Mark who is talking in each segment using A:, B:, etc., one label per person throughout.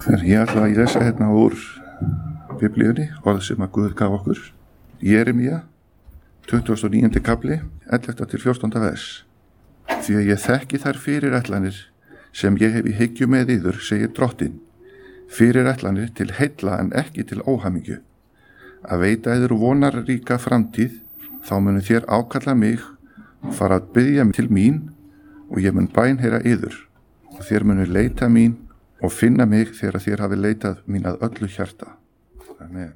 A: Ég ætla að lesa hérna úr Biblíunni, orð sem að Guð gaf okkur. Jeremía, 29. kapli, 11. til 14. vers. Því að ég þekki þær fyrirætlanir sem ég hef í hyggju með yður, segir Drottinn. Fyrirætlanir til heilla en ekki til óhamingju. Að veita yður vonarríka framtíð, þá munu þér ákalla mig og fara að biðja til mín og ég mun bænheyra yður. Og þér munu leita mín og finna mig þegar þér hafi leitað mín að öllu hjarta. Amen.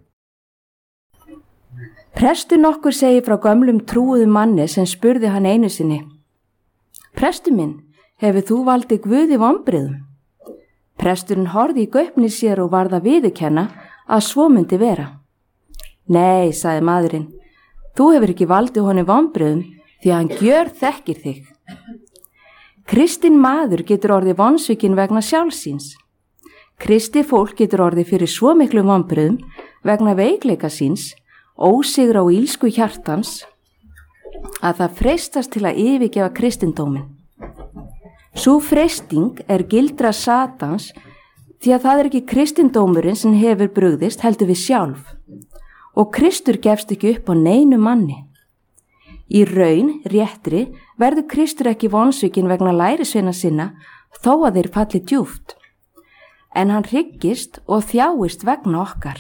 B: Prestur nokkur segir frá gömlum trúuðum manni sem spurði hann einu sinni: Prestur minn, hefur þú valdið Guði vonbrigðum? Presturinn horfði í gaupnir sér og varð að viðurkenna að svo myndi vera. Nei, sagði maðurinn, þú hefur ekki valdið honum vonbrigðum því að hann gjörþekkir þig. Kristinn maður getur orðið vonsvikinn vegna sjálfsíns. Kristið fólk getur orðið fyrir svo miklu vonbrigðum vegna veikleika síns, ósigra og ílsku hjartans, að það freistast til að yfirgefa kristindóminn. Sú freisting gildra Satans því að það ekki kristindómurinn sem hefur brugðist heldur við sjálf og Kristur gefst ekki upp á neinu manni. Í raun, réttri, verður Kristur ekki vonsvikinn vegna lærisveina sinna þó að þeir falli djúpt, en hann hryggist og þjáist vegna okkar.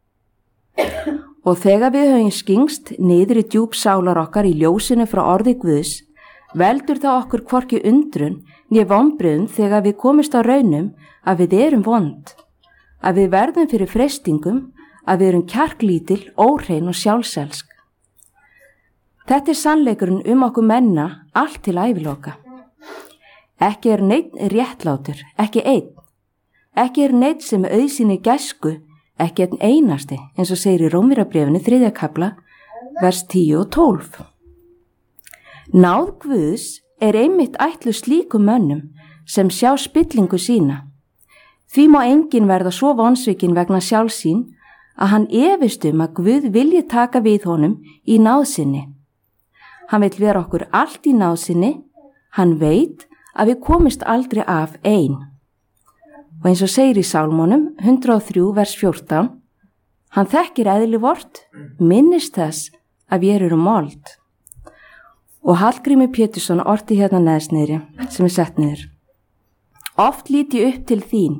B: Og þegar við höfum skingst niður í djúp sálar okkar í ljósinu frá orði Guðs, veldur það okkur hvorki undrun né vonbrigðum þegar við komist á raunum að við erum vond, að við verðum fyrir freistingum, að við erum kjarklítil, óhrein og sjálfselsk. Þetta sannleikurinn okkur menna allt til æviloka. Ekki neinn réttlátur, ekki einn. Ekki neinn sem auðsýnir gæsku, ekki einn einasti, eins og segir í Rómverjabréfinu 3. kapla, vers 10 og 12. Náð Guðs einmitt ætluð slíkum mönnum sem sjá spillingu sína. Því má enginn verða svo vonsvikinn vegna sjálfsín að hann efist að Guð vilji taka við honum í náð sinni. Hann vill vera okkur allt í náð sinni, hann veit að við komist aldrei af ein. Og eins og segir í Sálmónum 103 vers 14, hann þekkir eðli vort, minnist þess að við erum mold. Og Hallgrímur Pétursson orti hérna neðst niðri, sem sett niður. Oft lít ég upp til þín,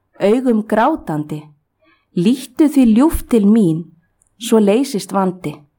B: augum grátandi, líttu því ljúft til mín, svo leysist vandi.